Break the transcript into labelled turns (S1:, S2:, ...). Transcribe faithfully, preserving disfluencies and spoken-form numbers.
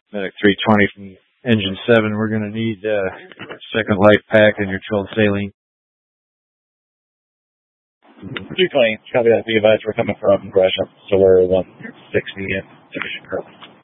S1: Medic three twenty from engine seven. We're going to need uh, second light pack and your twelve saline.
S2: three twenty, copy that. Be advised, we're coming from Gresham, so we're one sixty in Division Curve.